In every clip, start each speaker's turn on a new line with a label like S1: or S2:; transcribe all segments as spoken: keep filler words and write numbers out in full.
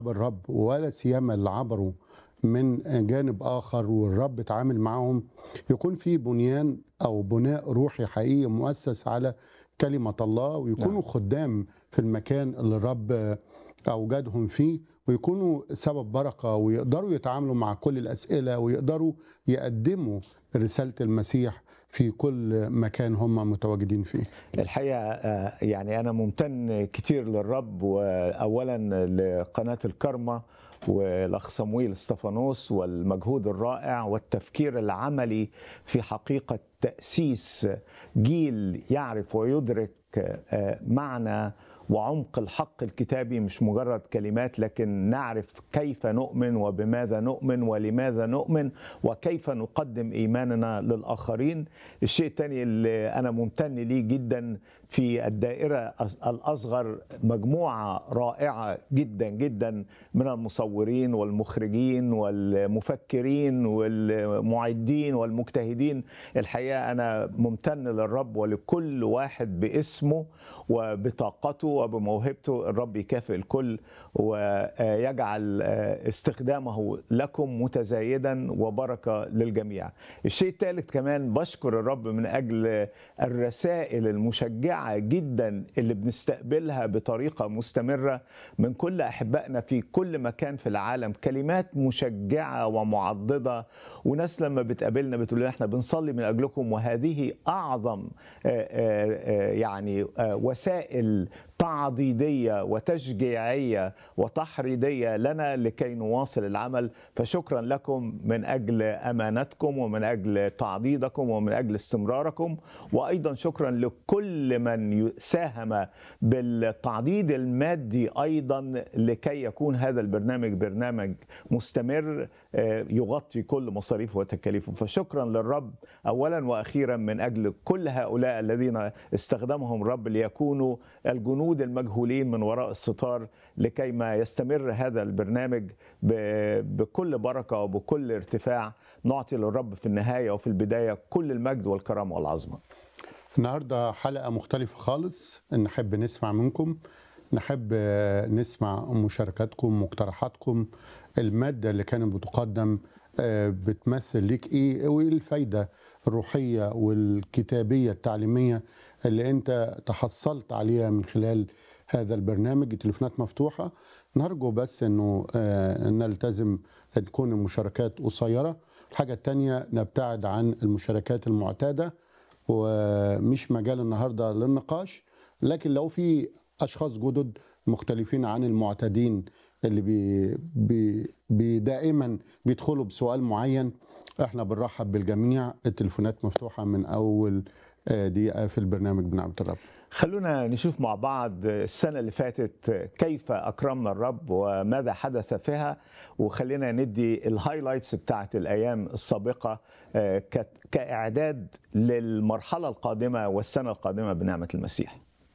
S1: بالرب، ولا سيما اللي عبروا من جانب آخر والرب اتعامل معهم، يكون في بنيان أو بناء روحي حقيقي مؤسس على كلمة الله، ويكونوا
S2: نعم.
S1: خدام في المكان اللي الرب أوجدهم فيه، ويكونوا سبب بركة، ويقدروا يتعاملوا مع كل الأسئلة، ويقدروا يقدموا رسالة المسيح في كل مكان هم متواجدين فيه.
S2: الحقيقة آه، يعني أنا ممتن كتير للرب، وأولا لقناة الكرمة والأخ صمويل استفانوس والمجهود الرائع والتفكير العملي في حقيقة تأسيس جيل يعرف ويدرك آه، معنى وعمق الحق الكتابي، مش مجرد كلمات، لكن نعرف كيف نؤمن وبماذا نؤمن ولماذا نؤمن وكيف نقدم إيماننا للآخرين. الشيء الثاني اللي أنا ممتن ليه جدا في الدائرة الأصغر، مجموعة رائعة جدا جدا من المصورين والمخرجين والمفكرين والمعدين والمجتهدين. الحقيقة أنا ممتن للرب ولكل واحد باسمه وبطاقته وبموهبته. الرب يكافئ الكل ويجعل استخدامه لكم متزايدا وبركة للجميع. الشيء الثالث كمان بشكر الرب من أجل الرسائل المشجعة جدا اللي بنستقبلها بطريقة مستمرة من كل أحبائنا في كل مكان في العالم، كلمات مشجعة ومعضدة، وناس لما بتقابلنا بتقول احنا بنصلي من أجلكم. وهذه أعظم يعني وسائل تعضيدية وتشجيعية وتحريضية لنا لكي نواصل العمل. فشكرا لكم من أجل أمانتكم ومن أجل تعضيدكم ومن أجل استمراركم، وأيضا شكرا لكل من ساهم بالتعضيد المادي أيضا لكي يكون هذا البرنامج برنامج مستمر يغطي كل مصاريفه وتكاليفه. فشكرا للرب أولا وأخيرا من أجل كل هؤلاء الذين استخدمهم الرب ليكونوا الجنود المجهولين من وراء الستار، لكي ما يستمر هذا البرنامج بكل بركة وبكل ارتفاع. نعطي للرب في النهاية وفي البداية كل المجد والكرامة والعظمة.
S1: النهاردة حلقة مختلفة خالص، نحب نسمع منكم، نحب نسمع مشاركاتكم، مقترحاتكم، المادة اللي كانت بتقدم بتمثل ليك ايه، وايه الفايدة الروحية والكتابية التعليمية اللي انت تحصلت عليها من خلال هذا البرنامج. التليفونات مفتوحة، نرجو بس انه نلتزم ان تكون المشاركات قصيرة. الحاجة التانية نبتعد عن المشاركات المعتادة، ومش مجال النهاردة للنقاش، لكن لو في أشخاص جدد مختلفين عن المعتادين اللي بي بي بي دائما بيدخلوا بسؤال معين، احنا بنرحب بالجميع. التليفونات مفتوحة من أول دقيقة في البرنامج بنعمة الرب.
S2: خلونا نشوف مع بعض السنة اللي فاتت كيف أكرمنا الرب وماذا حدث فيها، وخلينا ندي الهايلايتس بتاعت الأيام السابقة كإعداد للمرحلة القادمة والسنة القادمة بنعمة المسيح.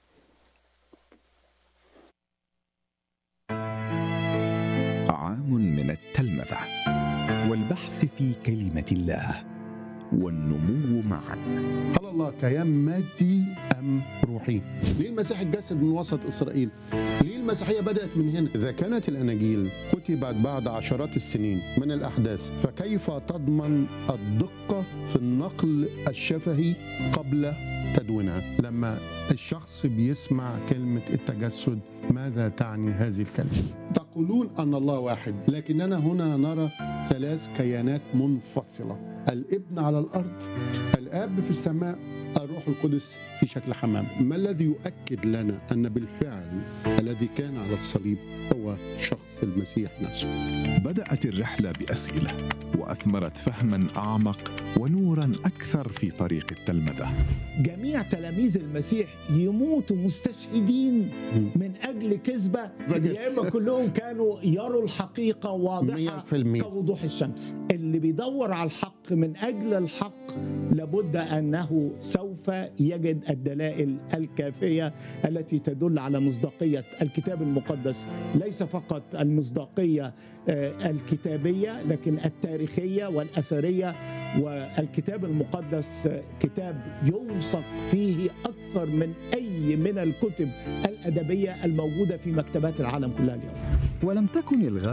S3: عام من التلمذة والبحث في كلمة الله والنمو معا.
S1: هل الله كيان مادي أم روحي؟ ليه المسيح اتجسد من وسط إسرائيل؟ ليه المسيحية بدأت من هنا؟ إذا كانت الأناجيل كتبت بعد عشرات السنين من الأحداث، فكيف تضمن الدقة في النقل الشفهي قبل تدوينها؟ لما الشخص بيسمع كلمة التجسد، ماذا تعني هذه الكلمة؟ تقولون أن الله واحد، لكننا هنا نرى ثلاث كيانات منفصلة: الابن على الأرض، الآب في السماء، الروح القدس في شكل حمام. ما الذي يؤكد لنا أن بالفعل الذي كان على الصليب هو شخص المسيح نفسه؟
S3: بدأت الرحلة بأسئلة وأثمرت فهما أعمق ونورا أكثر في طريق التلمذة.
S4: جميع تلاميذ المسيح يموتوا مستشهدين من أجل كذبة، يا إما كلهم كانوا يروا الحقيقة واضحة كوضوح الشمس. اللي بيدور على الحق من أجل الحق لابد أنه سوف يجد الدلائل الكافية التي تدل على مصداقية الكتاب المقدس، ليس فقط المصداقية الكتابية لكن التاريخية والأثرية والكتاب المقدس كتاب يوثق فيه أكثر من أي من الكتب الأدبية الموجودة في مكتبات العالم كلها اليوم.
S5: ولم تكن الغاية